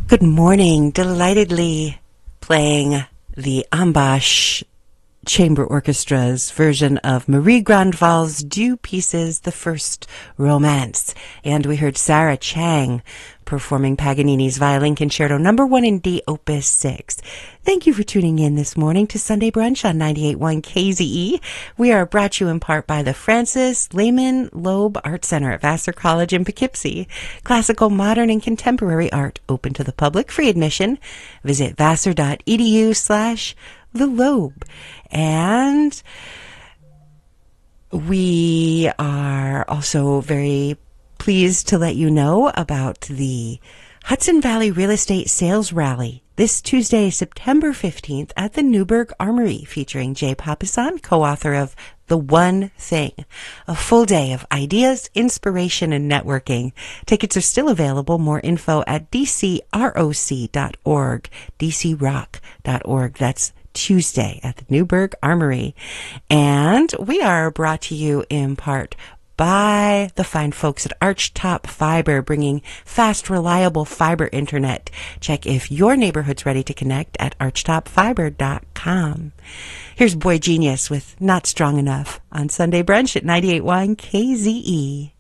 Good morning. Delightedly playing the Ambash Chamber Orchestra's version of Marie Grandval's Deux Pieces, The First Romance. And we heard Sarah Chang performing Paganini's Violin Concerto No. 1 in D, Opus 6. Thank you for tuning in this morning to Sunday Brunch on 98.1 KZE. We are brought to you in part by the Francis Lehman Loeb Art Center at Vassar College in Poughkeepsie. Classical, modern, and contemporary art open to the public, free admission. Visit vassar.edu/The Loeb. And we are also very pleased to let you know about the Hudson Valley Real Estate Sales Rally this Tuesday, September 15th at the Newburgh Armory, featuring Jay Papasan, co-author of The One Thing, a full day of ideas, inspiration, and networking. Tickets are still available. More info at dcroc.org, dcroc.org. That's Tuesday at the Newburgh Armory. And we are brought to you in part by the fine folks at Archtop Fiber, bringing fast, reliable fiber internet. Check if your neighborhood's ready to connect at archtopfiber.com. Here's Boy Genius with Not Strong Enough on Sunday Brunch at 98.1 KZE.